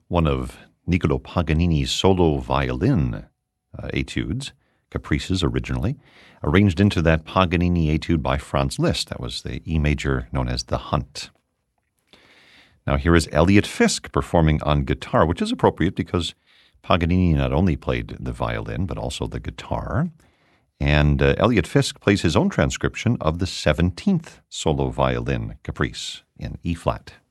one of Niccolò Paganini's solo violin etudes, caprices originally, arranged into that Paganini etude by Franz Liszt. That was the E major known as the Hunt. Now here is Elliot Fisk performing on guitar, which is appropriate because Paganini not only played the violin, but also the guitar. And Elliot Fisk plays his own transcription of the 17th solo violin caprice in E-flat.